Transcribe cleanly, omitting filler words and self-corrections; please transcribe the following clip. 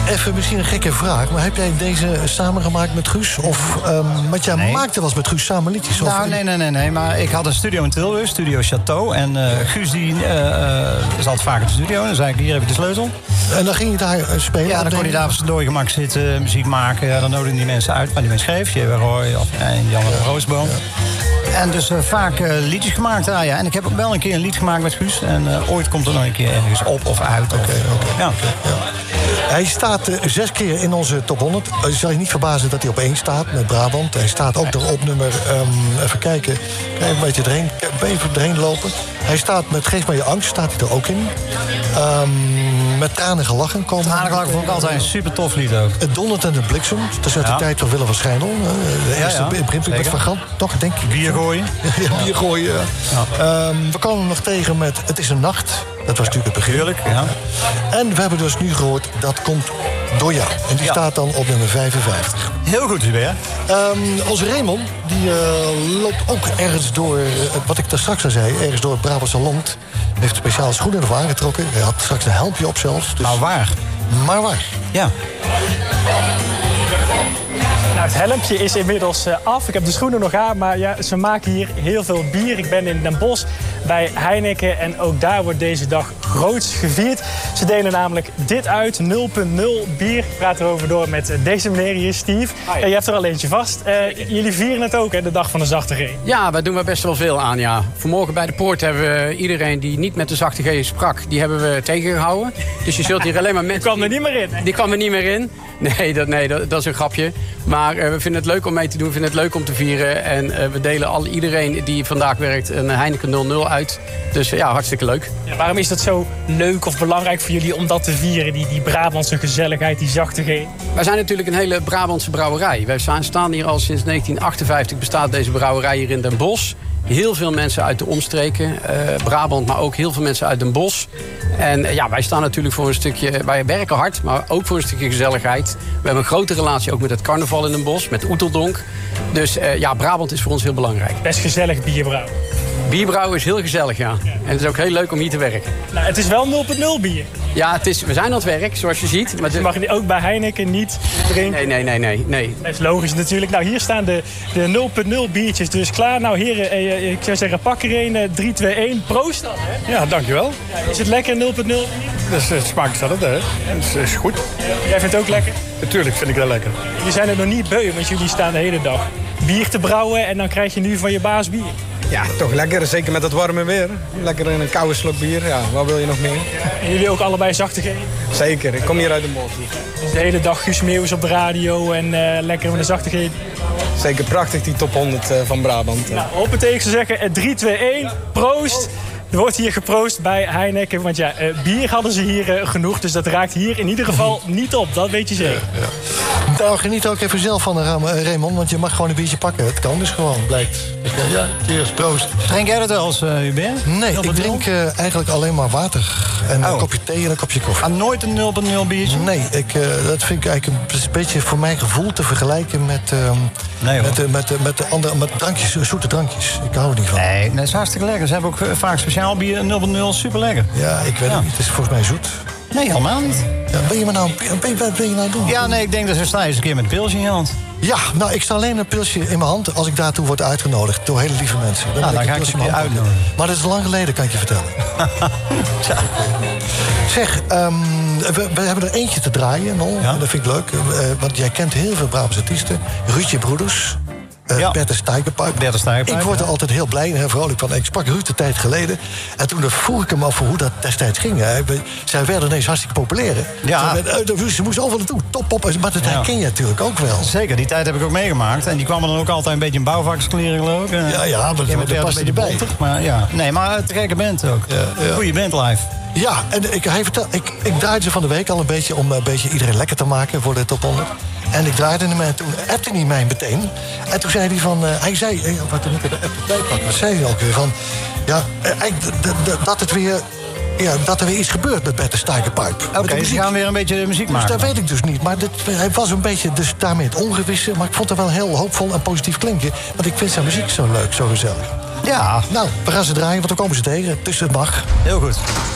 even misschien een gekke vraag, maar heb jij deze samengemaakt met Guus? Of, want jij maakte wel eens met Guus samen liedjes? Nou, nee. Maar ik had een studio in Tilburg, Studio Chateau. En Guus die zat vaak in de studio. En dan zei ik, hier heb je de sleutel. En dan ging je daar spelen? Ja, dan kon hij daar op zijn dode gemak zitten, muziek maken. Ja, dan nodigden die mensen uit, waar die men schreef. J.W. Roy en Jan Roosboom. Ja. En dus vaak liedjes gemaakt daar, ja. En ik heb ook wel een keer een lied gemaakt met Guus. En ooit komt er nog een keer ergens op of uit. Ja. Hij staat 6 keer in onze top 100. Je zal je niet verbazen dat hij op 1 staat met Brabant. Hij staat ook nog op nummer... even kijken. Een beetje erheen lopen. Hij staat met Geef maar je angst, staat hij er ook in. Met Tranen gelachen komen. Tranen gelachen vond ik altijd een super tof lied ook. Het dondert en de bliksem. Dat is uit de tijd van Willem van Schijndel. De eerste Brimp met Van Gant. Toch, denk ik. Bier gooien. Ja, bier gooien. Ja. We komen hem nog tegen met Het is een nacht. Dat was natuurlijk het begin. Tuurlijk, ja. En we hebben dus nu gehoord, dat komt door jou. En die staat dan op nummer 55. Heel goed, Hubert. Onze Raymond, die loopt ook ergens door... wat ik daar straks al zei, ergens door het Brabantse land. Heeft speciaal schoenen ervoor aangetrokken. Hij had straks een helmpje op zelfs. Dus... Maar waar? Ja. Nou, het helmpje is inmiddels af. Ik heb de schoenen nog aan, maar ja, ze maken hier heel veel bier. Ik ben in Den Bosch bij Heineken en ook daar wordt deze dag groots gevierd. Ze delen namelijk dit uit, 0.0 bier. Ik praat erover door met deze meneer hier, Steve. Je hebt er al eentje vast. Jullie vieren het ook, hè, de dag van de zachte G? Ja, wij doen er best wel veel aan, ja. Vanmorgen bij de poort hebben we iedereen die niet met de zachte G sprak, die hebben we tegengehouden. Dus je zult hier alleen maar mensen... Die kwam er niet meer in, hè? Die kwam er niet meer in. Nee, dat is een grapje. Maar we vinden het leuk om mee te doen, we vinden het leuk om te vieren. En we delen iedereen die vandaag werkt een Heineken 00 uit. Dus ja, hartstikke leuk. Ja, waarom is dat zo leuk of belangrijk voor jullie om dat te vieren? Die Brabantse gezelligheid, die zachte G? Wij zijn natuurlijk een hele Brabantse brouwerij. Wij staan hier al sinds 1958, bestaat deze brouwerij hier in Den Bosch. Heel veel mensen uit de omstreken, Brabant, maar ook heel veel mensen uit Den Bosch. En ja, wij staan natuurlijk voor een stukje... Wij werken hard, maar ook voor een stukje gezelligheid. We hebben een grote relatie ook met het carnaval in Den Bosch, met Oeteldonk. Dus ja, Brabant is voor ons heel belangrijk. Best gezellig bierbrouwen. Bierbrouwen is heel gezellig, ja. En het is ook heel leuk om hier te werken. Nou, het is wel 0.0 bier. Ja, we zijn aan het werk, zoals je ziet. Maar je mag ook bij Heineken niet drinken? Nee. Dat is logisch natuurlijk. Nou, hier staan de 0.0 biertjes dus klaar. Nou, heren, ik zou zeggen, pak er een. 3, 2, 1. Proost dan, hè? Ja, dankjewel. Ja, is het lekker, 0.0 bier? Dus het smaakt hetzelfde, hè? Het is goed. Jij vindt het ook lekker? Natuurlijk vind ik dat lekker. Jullie zijn er nog niet beu, want jullie staan de hele dag bier te brouwen en dan krijg je nu van je baas bier. Ja, toch lekker. Zeker met het warme weer. Lekker in een koude slok bier. Ja, wat wil je nog meer? En jullie ook allebei zachte G? Zeker. Ik kom hier uit Den Bosch. Dus de hele dag Guus Meeuwis op de radio en lekker met een zachte G. Zeker prachtig, die top 100 van Brabant. Nou, hoppatee, ik zou zeggen 3, 2, 1. Proost! Er wordt hier geproost bij Heineken, want ja, bier hadden ze hier genoeg. Dus dat raakt hier in ieder geval niet op, dat weet je zeker. Ja. Nou, geniet ook even zelf van Raymond, want je mag gewoon een biertje pakken. Het kan dus gewoon, blijkt. Ja, cheers, proost. Drink jij dat wel eens, Hubert? Nee, ik drink eigenlijk alleen maar water. En een kopje thee en een kopje koffie. Ah, nooit een 0.0 biertje? Nee, dat vind ik eigenlijk een beetje voor mijn gevoel te vergelijken met met drankjes, zoete drankjes. Ik hou er niet van. Nee, dat is hartstikke lekker. Ze hebben ook vaak speciaal bier 0.0, super lekker. Ja, ik weet het niet. Het is volgens mij zoet. Nee, helemaal niet. Ja, wat ben je nou doen? Ja, nee, ik denk dat ze staan eens een keer met een pilsje in je hand. Ja, nou, ik sta alleen een pilsje in mijn hand als ik daartoe word uitgenodigd door hele lieve mensen. Dan ga ik je uitnodigen. Maar dat is lang geleden, kan ik je vertellen. Ja. Zeg, we hebben er eentje te draaien, Nol. Ja? Dat vind ik leuk. Want jij kent heel veel Brabantse artiesten. Ruudje Broeders. Bertha Steigerpipe. Ik word er altijd heel blij en heel vrolijk van. Ik sprak Ruud een tijd geleden. En toen vroeg ik hem af hoe dat destijds ging. Zij werden ineens hartstikke populair. Ja. Ze moesten overal naartoe. Top. Maar dat herken je natuurlijk ook wel. Zeker, die tijd heb ik ook meegemaakt. En die kwamen dan ook altijd een beetje in bouwvakkerskleren, geloof ik. Ja, dat past erbij. Maar ja, nee, maar te gekke band ook. Ja. Goeie band live. Ja, en ik draaide ze van de week al een beetje om een beetje iedereen lekker te maken voor de top 100. En ik draaide hem en toen appte hij mij meteen. En toen zei hij van... hij zei... Wat moet ik er bij pakken? Wat zei hij ook weer? Van, ja, dat het weer... Ja, dat er weer iets gebeurt met Bertha Steigerpipe. Oké, ze gaan weer een beetje muziek maken. Dus dat weet ik dus niet. Maar hij was een beetje dus daarmee het ongewisse. Maar ik vond het wel heel hoopvol en positief klinken. Want ik vind zijn muziek zo leuk, zo gezellig. Ja. Nou, we gaan ze draaien, want dan komen ze tegen. Dus het mag. Heel goed.